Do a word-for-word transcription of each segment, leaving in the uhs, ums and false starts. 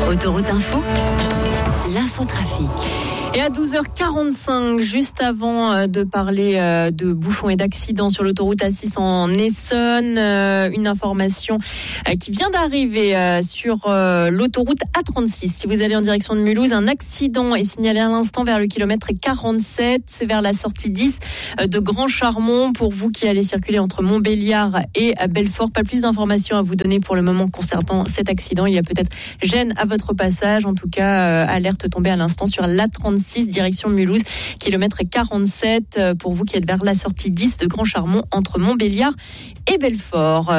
Autoroute Info, l'infotrafic. Et à douze heures quarante-cinq, juste avant de parler de bouchons et d'accidents sur l'autoroute A six en Essonne, une information qui vient d'arriver sur l'autoroute A trente-six. Si vous allez en direction de Mulhouse, un accident est signalé à l'instant vers le kilomètre quarante-sept. C'est vers la sortie dix de Grand Charmont. Pour vous qui allez circuler entre Montbéliard et Belfort, pas plus d'informations à vous donner pour le moment concernant cet accident. Il y a peut-être gêne à votre passage. En tout cas, alerte tombée à l'instant sur l'A trente-six. Direction Mulhouse, kilomètre quarante-sept, pour vous qui êtes vers la sortie dix de Grand Charmont entre Montbéliard et Belfort.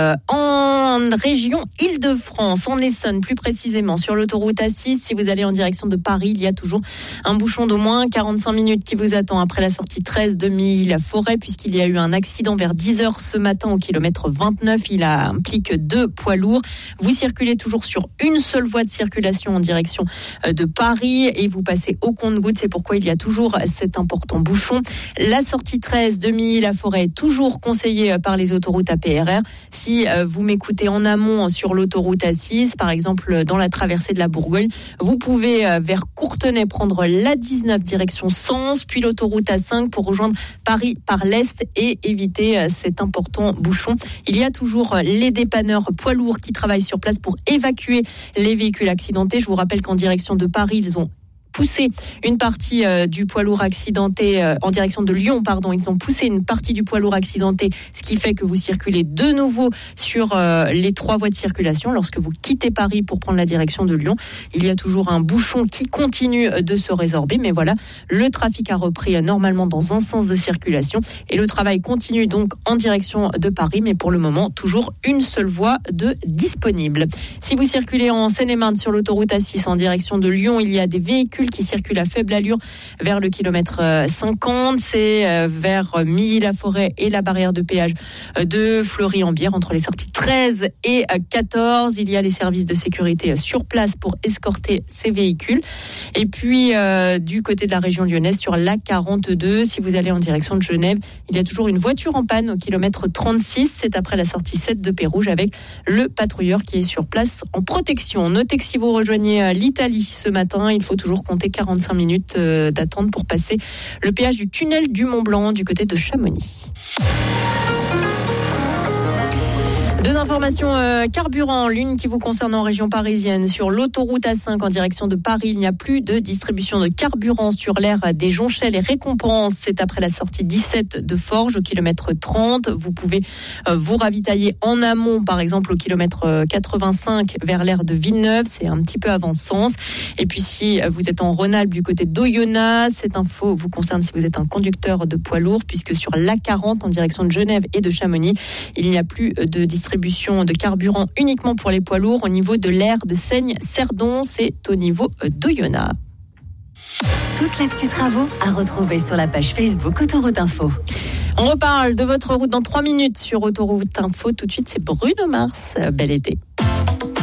En région Île-de-France, en Essonne plus précisément, sur l'autoroute A six, si vous allez en direction de Paris, il y a toujours un bouchon d'au moins quarante-cinq minutes qui vous attend après la sortie treize de Milly-la-Forêt, puisqu'il y a eu un accident vers dix heures ce matin au kilomètre vingt-neuf. Il implique deux poids lourds. Vous circulez toujours sur une seule voie de circulation en direction de Paris et vous passez au compte-gouttes. C'est pourquoi il y a toujours cet important bouchon. La sortie treize de Milly-la-Forêt est toujours conseillée par les autoroutes à P R R. Si vous m'écoutez en amont sur l'autoroute A six, par exemple dans la traversée de la Bourgogne, vous pouvez vers Courtenay prendre l'A dix-neuf direction Sens, puis l'autoroute A cinq pour rejoindre Paris par l'Est et éviter cet important bouchon. Il y a toujours les dépanneurs poids lourds qui travaillent sur place pour évacuer les véhicules accidentés. Je vous rappelle qu'en direction de Paris, ils ont poussé une partie euh, du poids lourd accidenté euh, en direction de Lyon, pardon. Ils ont poussé une partie du poids lourd accidenté, ce qui fait que vous circulez de nouveau sur euh, les trois voies de circulation. Lorsque vous quittez Paris pour prendre la direction de Lyon, il y a toujours un bouchon qui continue de se résorber. Mais voilà, le trafic a repris euh, normalement dans un sens de circulation et le travail continue donc en direction de Paris. Mais pour le moment, toujours une seule voie de disponible. Si vous circulez en Seine-et-Marne sur l'autoroute A six en direction de Lyon, il y a des véhicules qui circulent à faible allure vers le kilomètre cinquante. C'est vers Milly-la-Forêt et la barrière de péage de Fleury-en-Bière entre les sorties treize et quatorze. Il y a les services de sécurité sur place pour escorter ces véhicules. Et puis, euh, du côté de la région lyonnaise, sur l'A quarante-deux, si vous allez en direction de Genève, il y a toujours une voiture en panne au kilomètre trente-six. C'est après la sortie sept de Pérouge avec le patrouilleur qui est sur place en protection. Notez que si vous rejoignez l'Italie ce matin, il faut toujours compter quarante-cinq minutes d'attente pour passer le péage du tunnel du Mont-Blanc du côté de Chamonix. Deux informations euh, carburant, l'une qui vous concerne en région parisienne. Sur l'autoroute A cinq en direction de Paris, il n'y a plus de distribution de carburant sur l'aire des Jonchelles et Récompenses. C'est après la sortie dix-sept de Forges au kilomètre trente. Vous pouvez euh, vous ravitailler en amont, par exemple au kilomètre quatre-vingt-cinq vers l'aire de Villeneuve. C'est un petit peu avant Sens. Et puis si vous êtes en Rhône-Alpes du côté d'Oyonnax, cette info vous concerne si vous êtes un conducteur de poids lourd, puisque sur l'A quarante en direction de Genève et de Chamonix, il n'y a plus de distribution de carburant uniquement pour les poids lourds au niveau de l'aire de Seigne-Cerdon, c'est au niveau d'Oyonnax. Toute l'actu travaux à retrouver sur la page Facebook Autoroute Info. On reparle de votre route dans trois minutes sur Autoroute Info. Tout de suite, c'est Bruno Mars. Bel été.